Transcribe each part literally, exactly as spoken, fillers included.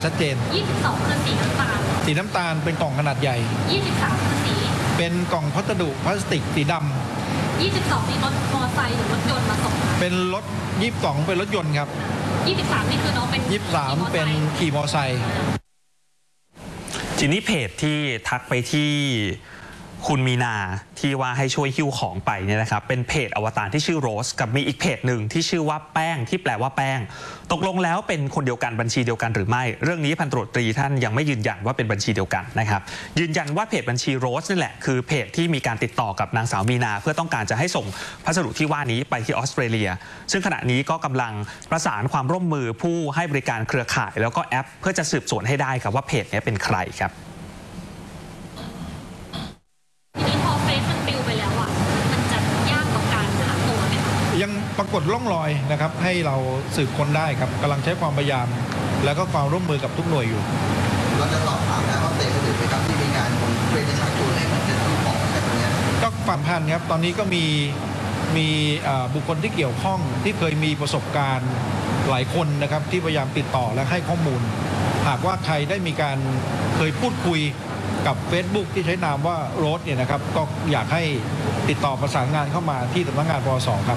ชัดเจนยี่สิบสองคือสีน้ำตาลสีน้ำตาลเป็นกล่องขนาดใหญ่ยี่สิบสามคือสีเป็นกล่องพัสดุพลาสติกสีดำยี่สิบสองมีรถมอเตอร์ไซค์หรือรถยนต์มาส่งเป็นรถยี่สิบสองเป็นรถยนต์ครับยี่สิบสามนี่คือน้องเป็นยี่สิบสามเป็นขี่มอเตอร์ไซค์ทีนี้เพจที่ทักไปที่คุณมีนาที่ว่าให้ช่วยหิ้วของไปเนี่ยนะครับเป็นเพจอวตารที่ชื่อโรสกับมีอีกเพจหนึ่งที่ชื่อว่าแป้งที่แปลว่าแป้งตกลงแล้วเป็นคนเดียวกันบัญชีเดียวกันหรือไม่เรื่องนี้พันตำรวจตรีท่านยังไม่ยืนยันว่าเป็นบัญชีเดียวกันนะครับยืนยันว่าเพจบัญชีโรสนี่แหละคือเพจที่มีการติดต่อกับนางสาวมีนาเพื่อต้องการจะให้ส่งพัสดุที่ว่านี้ไปที่ออสเตรเลียซึ่งขณะนี้ก็กำลังประสานความร่วมมือผู้ให้บริการเครือข่ายแล้วก็แอปเพื่อจะสืบสวนให้ได้ครับว่าเพจนี้เป็นใครครับยังปรากฏร่องรอยนะครับให้เราสืบค้นได้ครับกำลังใช้ความพยายามแล้วก็ความร่วมมือกับทุกหน่วยอยู่เราจะสอบถามนะว่าเตะคนอื่นไหมครับที่มีการเป็นชักชวนให้คนจะซื้อของอะไรแบบนี้ก็ฝันพันครับตอนนี้ก็มีมีบุคคลที่เกี่ยวข้องที่เคยมีประสบการณ์หลายคนนะครับที่พยายามติดต่อและให้ข้อมูลหากว่าใครได้มีการเคยพูดคุยกับ Facebook ที่ใช้นามว่าโรสเนี่ยนะครับก็อยากให้ติดต่อประสานงานเข้ามาที่สำนักงานปปส.ครับ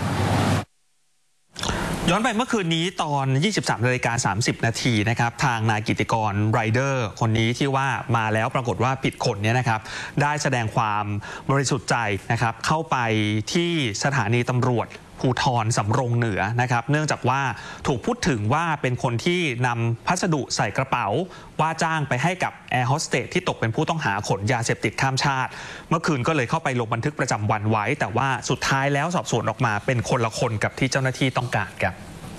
ย้อนไปเมื่อคืนนี้ตอน ยี่สิบสามนาฬิกาสามสิบนาทีนะครับทางนายกิติกรไรเดอร์คนนี้ที่ว่ามาแล้วปรากฏว่าผิดคนเนี่ยนะครับได้แสดงความบริสุทธิ์ใจนะครับเข้าไปที่สถานีตำรวจภูธรสำโรงเหนือนะครับเนื่องจากว่าถูกพูดถึงว่าเป็นคนที่นำพัสดุใส่กระเป๋าว่าจ้างไปให้กับแอร์โฮสเตสที่ตกเป็นผู้ต้องหาขนยาเสพติดข้ามชาติเมื่อคืนก็เลยเข้าไปลงบันทึกประจำวันไว้แต่ว่าสุดท้ายแล้วสอบสวนออกมาเป็นคนละคนกับที่เจ้าหน้าที่ต้องการครับ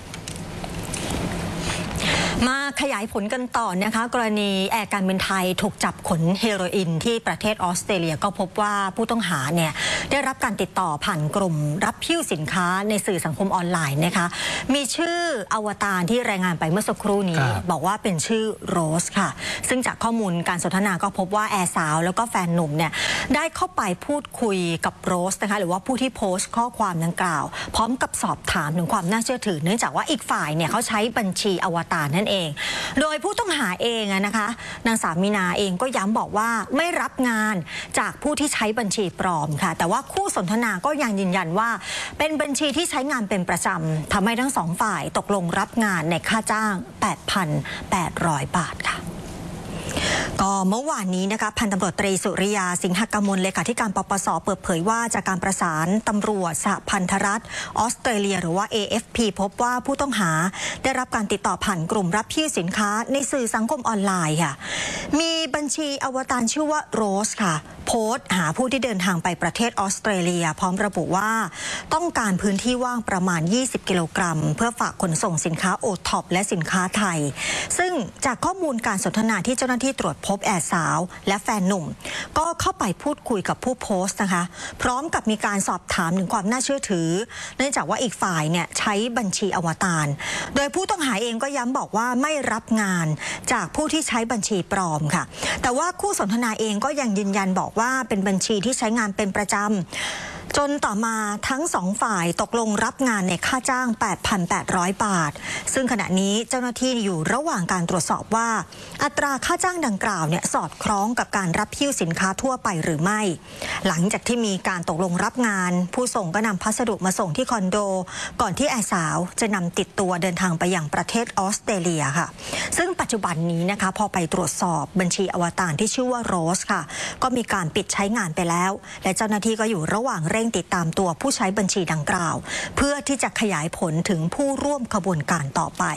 มาขยายผลกันต่อนะคะกรณีแอร์การบินไทยถูกจับขนเฮโรอีนที่ประเทศออสเตรเลียก็พบว่าผู้ต้องหาเนี่ยได้รับการติดต่อผ่านกลุ่มรับหิ้วสินค้าในสื่อสังคมออนไลน์นะคะมีชื่ออวตารที่รายงานไปเมื่อสักครู่นี้บอกว่าเป็นชื่อโรสค่ะซึ่งจากข้อมูลการสนทนาก็พบว่าแอร์สาวแล้วก็แฟนหนุ่มเนี่ยได้เข้าไปพูดคุยกับโรสนะคะหรือว่าผู้ที่โพสต์ข้อความดังกล่าวพร้อมกับสอบถามถึงความน่าเชื่อถือเนื่องจากว่าอีกฝ่ายเนี่ยเขาใช้บัญชีอวตารนั่นเองโดยผู้ต้องหาเองนะคะนางสาวมีนาเองก็ย้ำบอกว่าไม่รับงานจากผู้ที่ใช้บัญชีปลอมค่ะแต่ว่าคู่สนทนาก็ยังยืนยันว่าเป็นบัญชีที่ใช้งานเป็นประจำทำให้ทั้งสองฝ่ายตกลงรับงานในค่าจ้าง แปดพันแปดร้อย บาทค่ะก็เมื่อวานนี้นะคะพันตำรวจตรีสุริยาสิงหกมลเลขาธิการปปส.เปิดเผยว่าจากการประสานตำรวจสหพันธรัฐออสเตรเลียหรือว่า เอ เอฟ พี พบว่าผู้ต้องหาได้รับการติดต่อผ่านกลุ่มรับหิ้วสินค้าในสื่อสังคมออนไลน์ค่ะมีบัญชีอวตารชื่อว่าโรสค่ะโพสต์หาผู้ที่เดินทางไปประเทศออสเตรเลียพร้อมระบุว่าต้องการพื้นที่ว่างประมาณยี่สิบกิโลกรัมเพื่อฝากขนส่งสินค้าโอท็อปและสินค้าไทยซึ่งจากข้อมูลการสนทนาที่เจ้าหน้าที่ตรวจพบแอร์สาวและแฟนหนุ่มก็เข้าไปพูดคุยกับผู้โพสต์นะคะพร้อมกับมีการสอบถามถึงความน่าเชื่อถือเนื่องจากว่าอีกฝ่ายเนี่ยใช้บัญชีอวตารโดยผู้ต้องหาเองก็ย้ำบอกว่าไม่รับงานจากผู้ที่ใช้บัญชีปลอมค่ะแต่ว่าคู่สนทนาเองก็ยังยืนยันบอกว่าเป็นบัญชีที่ใช้งานเป็นประจำจนต่อมาทั้งสองฝ่ายตกลงรับงานในค่าจ้าง แปดพันแปดร้อย บาทซึ่งขณะนี้เจ้าหน้าที่อยู่ระหว่างการตรวจสอบว่าอัตราค่าจ้างดังกล่าวเนี่ยสอดคล้องกับการรับหิ้วสินค้าทั่วไปหรือไม่หลังจากที่มีการตกลงรับงานผู้ส่งก็นำพัสดุมาส่งที่คอนโดก่อนที่แอร์สาวจะนำติดตัวเดินทางไปยังประเทศออสเตรเลียค่ะซึ่งปัจจุบันนี้นะคะพอไปตรวจสอบบัญชีอวตารที่ชื่อว่าโรสค่ะก็มีการปิดใช้งานไปแล้วและเจ้าหน้าที่ก็อยู่ระหว่างเร่งติดตามตัวผู้ใช้บัญชีดังกล่าวเพื่อที่จะขยายผลถึงผู้ร่วมขบวนการต่อไป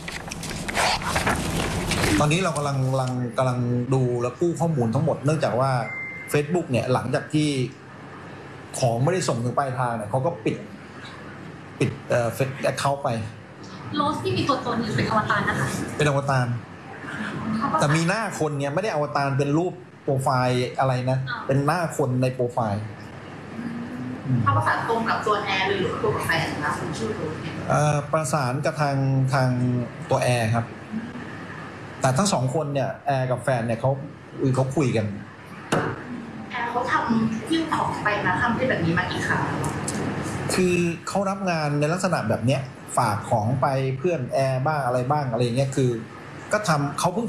ตอนนี้เรากำลังกำลังกำลังดูและกู้ข้อมูลทั้งหมดเนื่องจากว่า Facebook เนี่ยหลังจากที่ของไม่ได้ส่งถึงปลายทางเนี่ยเขาก็ปิดปิดเอ่อ Facebook Account ไปโรสที่มีตัวตนหรือเป็นอวตารนะคะเป็นอวตารแต่มีหน้าคนเนี่ยไม่ได้อวตารเป็นรูปโปรไฟล์อะไรนะเป็นหน้าคนในโปรไฟล์เขาประสานตรงกับตัวแอร์หรือตัวแฟนนะคุณชื่อรู้ประสานกับทางทางตัวแอร์ครับแต่ทั้งสองคนเนี่ยแอร์กับแฟนเนี่ยเขาเขาคุยกันแอร์เขาทำหิ้วของไปนะทำที่แบบนี้มากี่ครั้งคือเขารับงานในลักษณะแบบเนี้ยฝากของไปเพื่อนแอร์บ้างอะไรบ้างอะไรเงี้ยคือก็ทำเขาเพิ่ง